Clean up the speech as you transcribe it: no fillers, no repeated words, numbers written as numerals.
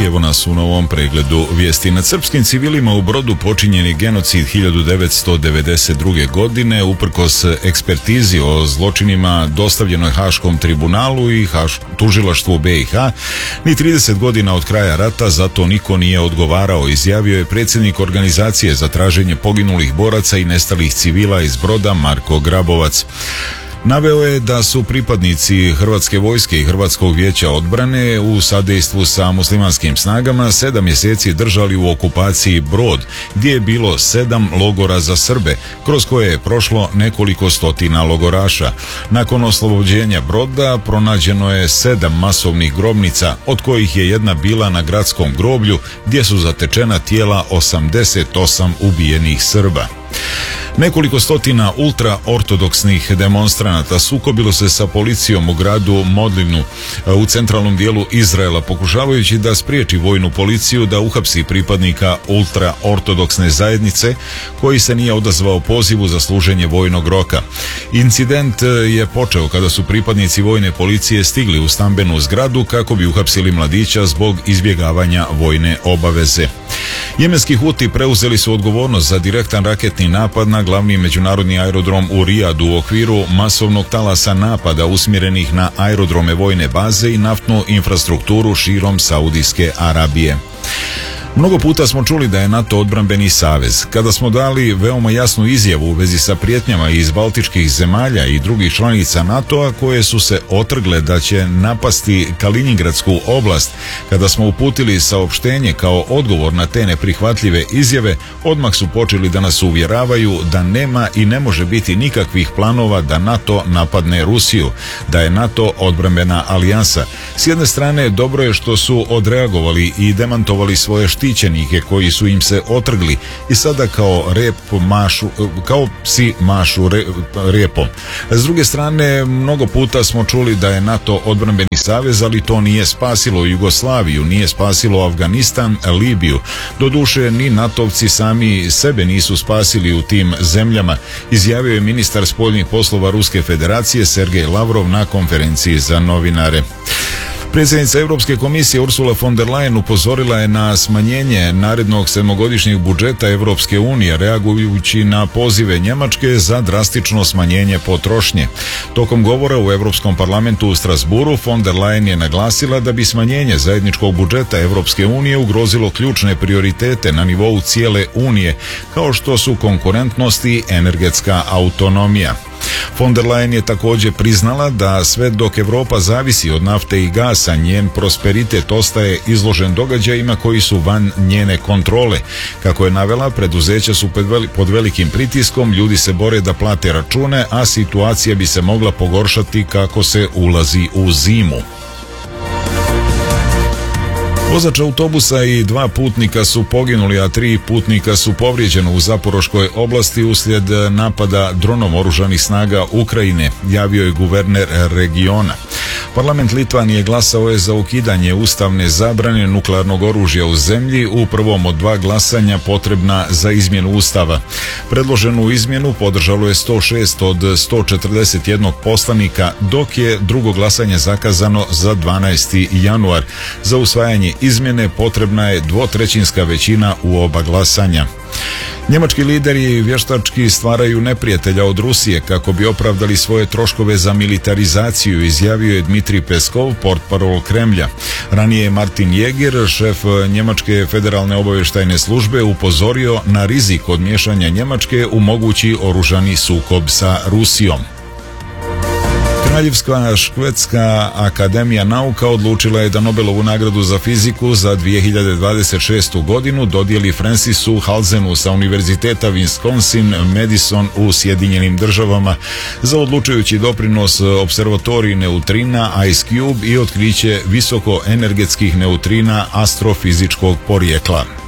i evo nas u novom pregledu vijesti. Nad srpskim civilima u Brodu počinjen je genocid 1992. godine. Uprkos ekspertizi o zločinima dostavljenoj Haškom tribunalu i tužilaštvu BiH, ni 30 godina od kraja rata za to niko nije odgovarao, izjavio je predsjednik organizacije za traženje poginulih boraca i nestalih civila iz Broda Marko Grabovac. Naveo je da su pripadnici Hrvatske vojske i Hrvatskog vijeća odbrane u sadejstvu sa muslimanskim snagama 7 mjeseci držali u okupaciji Brod, gdje je bilo 7 logora za Srbe, kroz koje je prošlo nekoliko stotina logoraša. Nakon oslobođenja Broda pronađeno je 7 masovnih grobnica, od kojih je jedna bila na gradskom groblju, gdje su zatečena tijela 88 ubijenih Srba. Nekoliko stotina ultraortodoksnih demonstranata sukobilo se sa policijom u gradu Modlinu u centralnom dijelu Izraela, pokušavajući da spriječi vojnu policiju da uhapsi pripadnika ultraortodoksne zajednice koji se nije odazvao pozivu za služenje vojnog roka. Incident je počeo kada su pripadnici vojne policije stigli u stambenu zgradu kako bi uhapsili mladića zbog izbjegavanja vojne obaveze. Jemenski Huti preuzeli su odgovornost za direktan raketni napad na glavni međunarodni aerodrom u Rijadu u okviru masovnog talasa napada usmjerenih na aerodrome vojne baze i naftnu infrastrukturu širom Saudijske Arabije. Mnogo puta smo čuli da je NATO odbrambeni savez. Kada smo dali veoma jasnu izjavu u vezi sa prijetnjama iz baltičkih zemalja i drugih članica NATO-a koje su se otrgle da će napasti Kaliningradsku oblast, kada smo uputili saopštenje kao odgovor na te neprihvatljive izjave, odmah su počeli da nas uvjeravaju da nema i ne može biti nikakvih planova da NATO napadne Rusiju, da je NATO odbrambena alijansa. S jedne strane, dobro je što su odreagovali i demantovali svoje štićenike koji su im se otrgli i sada kao psi mašu repom. S druge strane, mnogo puta smo čuli da je NATO odbrambeni savez, ali to nije spasilo Jugoslaviju, nije spasilo Afganistan, Libiju. Doduše, ni NATO-vci sami sebe nisu spasili u tim zemljama, izjavio je ministar spoljnih poslova Ruske federacije Sergej Lavrov na konferenciji za novinare. Predsjednica Europske komisije Ursula von der Leyen upozorila je na smanjenje narednog 7-godišnjeg budžeta Europske unije, reagujući na pozive Njemačke za drastično smanjenje potrošnje. Tokom govora u Europskom parlamentu u Strasbourgu, von der Leyen je naglasila da bi smanjenje zajedničkog budžeta Europske unije ugrozilo ključne prioritete na nivou cijele unije, kao što su konkurentnost i energetska autonomija. Von der Leyen je također priznala da sve dok Europa zavisi od nafte i gasa, njen prosperitet ostaje izložen događajima koji su van njene kontrole. Kako je navela, preduzeća su pod velikim pritiskom, ljudi se bore da plate račune, a situacija bi se mogla pogoršati kako se ulazi u zimu. Vozač autobusa i 2 putnika su poginuli, a 3 putnika su povrijeđeni u Zaporoškoj oblasti uslijed napada dronom oružanih snaga Ukrajine, javio je guverner regiona. Parlament Litvanije glasao je za ukidanje ustavne zabrane nuklearnog oružja u zemlji u prvom od 2 glasanja potrebna za izmjenu ustava. Predloženu izmjenu podržalo je 106 od 141 poslanika, dok je drugo glasanje zakazano za 12. januar. Za usvajanje izmjene potrebna je 2/3 većina u oba glasanja. Njemački lideri vještački stvaraju neprijatelja od Rusije kako bi opravdali svoje troškove za militarizaciju, izjavio je Dmitrij Peskov, portparol Kremlja. Ranije je Martin Jäger, šef Njemačke federalne obavještajne službe, upozorio na rizik od miješanja Njemačke u mogući oružani sukob sa Rusijom. Kraljevska švedska akademija nauka odlučila je da Nobelovu nagradu za fiziku za 2026. godinu dodijeli Francisu Halzenu sa Univerziteta Wisconsin-Madison u Sjedinjenim državama za odlučujući doprinos observatoriji neutrina IceCube i otkriće visokoenergetskih neutrina astrofizičkog porijekla.